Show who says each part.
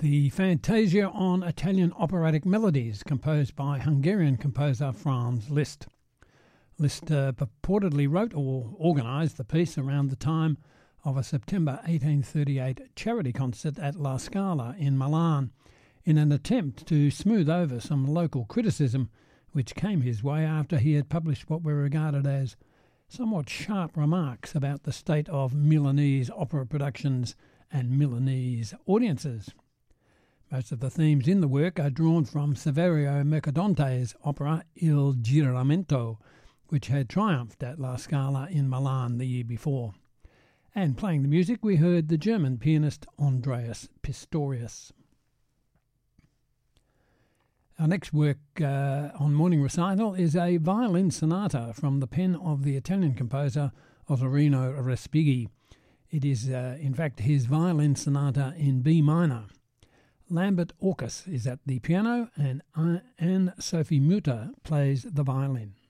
Speaker 1: The Fantasia on Italian Operatic Melodies, composed by Hungarian composer Franz Liszt. Liszt purportedly wrote or organised the piece around the time of a September 1838 charity concert at La Scala in Milan, in an attempt to smooth over some local criticism which came his way after he had published what were regarded as somewhat sharp remarks about the state of Milanese opera productions and Milanese audiences. Most of the themes in the work are drawn from Saverio Mercadonte's opera Il Giramento, which had triumphed at La Scala in Milan the year before. And playing the music, we heard the German pianist Andreas Pistorius. Our next work on Morning Recital is a violin sonata from the pen of the Italian composer Ottorino Respighi. It is, in fact, his violin sonata in B minor. Lambert Orkus is at the piano and Anne-Sophie Mutter plays the violin.